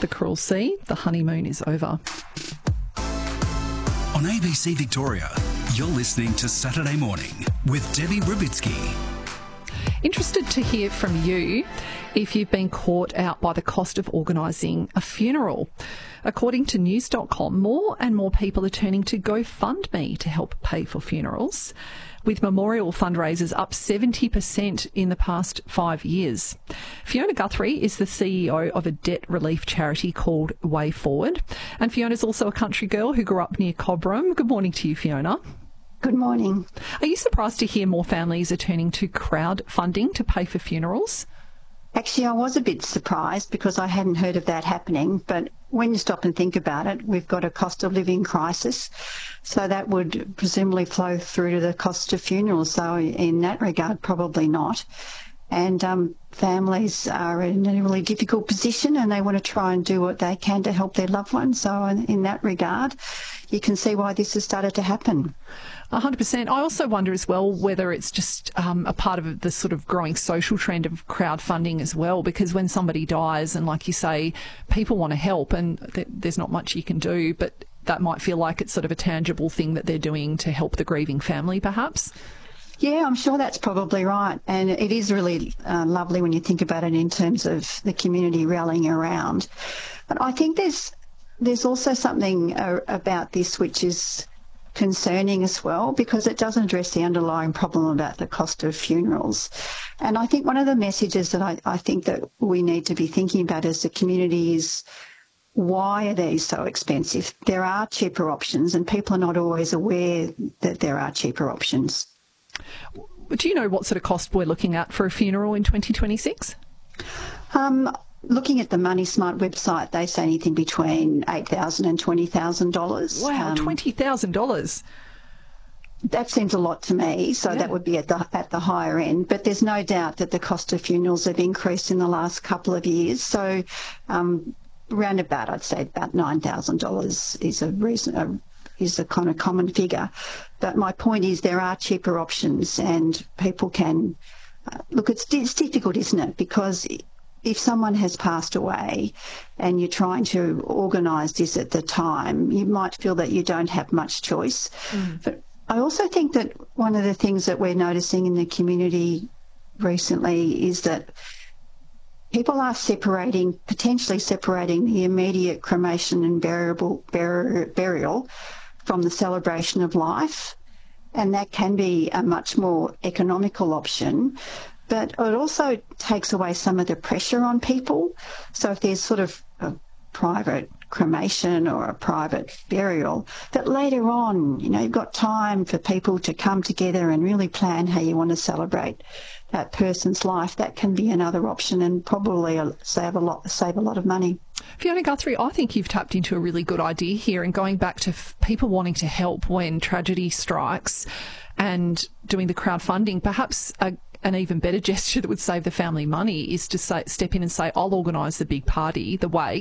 The Cruel Sea, the honeymoon is over. On ABC Victoria, you're listening to Saturday Morning with Debbie Rubitsky. Interested to hear from you if you've been caught out by the cost of organising a funeral. According to news.com, more and more people are turning to GoFundMe to help pay for funerals, with memorial fundraisers up 70% in the past 5 years. Fiona Guthrie is the CEO of a debt relief charity called Way Forward, and Fiona's also a country girl who grew up near Cobram. Good morning to you, Fiona. Good morning. Are you surprised to hear more families are turning to crowdfunding to pay for funerals? Actually, I was a bit surprised because I hadn't heard of that happening, but when you stop and think about it, we've got a cost of living crisis, so that would presumably flow through to the cost of funerals. So in that regard, probably not. And families are in a really difficult position and they want to try and do what they can to help their loved ones. So in that regard, you can see why this has started to happen. 100%. I also wonder as well whether it's just a part of the sort of growing social trend of crowdfunding as well, because when somebody dies and, like you say, people want to help and there's not much you can do, but that might feel like it's sort of a tangible thing that they're doing to help the grieving family perhaps. Yeah, I'm sure that's probably right. And it is really lovely when you think about it in terms of the community rallying around. But I think there's also something about this which is concerning as well, because it doesn't address the underlying problem about the cost of funerals. And I think one of the messages that I think that we need to be thinking about as a community is, why are these so expensive? There are cheaper options and people are not always aware that there are cheaper options. Do you know what sort of cost we're looking at for a funeral in 2026? Looking at the Money Smart website, they say anything between $8,000 and $20,000. Wow, $20,000. That seems a lot to me, so that would be at the higher end. But there's no doubt that the cost of funerals have increased in the last couple of years. So round about, I'd say about $9,000 is a kind of common figure. But my point is there are cheaper options and people can look, it's difficult, isn't it? Because if someone has passed away and you're trying to organise this at the time, you might feel that you don't have much choice. But I also think that one of the things that we're noticing in the community recently is that people are potentially separating the immediate cremation and burial from the celebration of life. And that can be a much more economical option. But it also takes away some of the pressure on people. So if there's sort of a private cremation or a private burial, that later on, you've got time for people to come together and really plan how you want to celebrate that person's life. That can be another option and probably save a lot of money. Fiona Guthrie, I think you've tapped into a really good idea here, and going back to people wanting to help when tragedy strikes and doing the crowdfunding, perhaps an even better gesture that would save the family money is to step in and say, I'll organise the big party, the wake,